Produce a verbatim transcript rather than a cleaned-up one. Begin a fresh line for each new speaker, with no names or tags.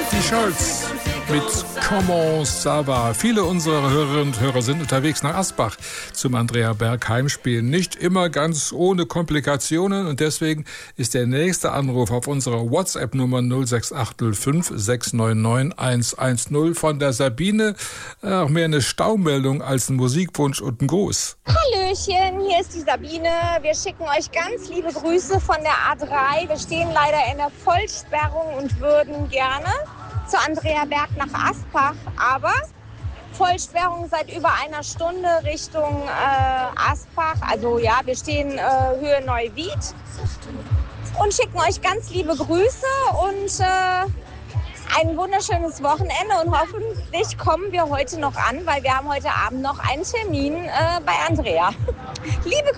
Die Scholz mit Comment ça va. Viele unserer Hörerinnen und Hörer sind unterwegs nach Asbach zum Andrea Berg Heimspiel. Nicht immer ganz ohne Komplikationen und deswegen ist der nächste Anruf auf unserer WhatsApp-Nummer null sechs acht null fünf sechs neun neun eins eins null von der Sabine äh, auch mehr eine Staumeldung als ein Musikwunsch und ein Gruß.
Hallöchen, hier ist die Sabine. Wir schicken euch ganz liebe Grüße von der A drei. Wir stehen leider in der Vollsperrung und würden gerne zu Andrea Berg nach Asbach, aber Vollsperrung seit über einer Stunde Richtung äh, Asbach. Also ja, wir stehen äh, Höhe Neuwied und schicken euch ganz liebe Grüße und äh, ein wunderschönes Wochenende und hoffentlich kommen wir heute noch an, weil wir haben heute Abend noch einen Termin äh, bei Andrea. Liebe